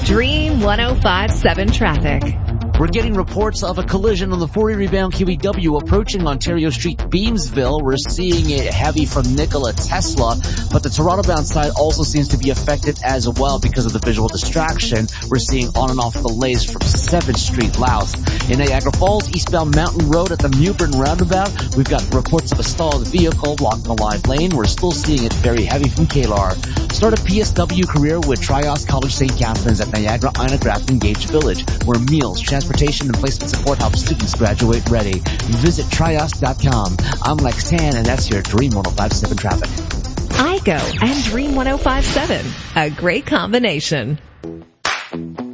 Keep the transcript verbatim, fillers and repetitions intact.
Dream one oh five point seven traffic. We're getting reports of a collision on the four eighty rebound Q E W approaching Ontario Street, Beamsville. We're seeing it heavy from Nikola Tesla, but the Toronto-bound side also seems to be affected as well because of the visual distraction. We're seeing on and off delays from seventh Street, Louth. In Niagara Falls, eastbound Mountain Road at the Mewburn roundabout, we've got reports of a stalled vehicle blocking a live lane. We're still seeing it very heavy from K L R. Start a P S W career with Trios College Saint Catharines at Niagara, Ina Grafton Gage Village, where meals, transportation, and placement support help students graduate ready. Visit trios dot com. I'm Lex Tan, and that's your Dream one oh five point seven traffic. I Go and Dream one oh five point seven. A great combination.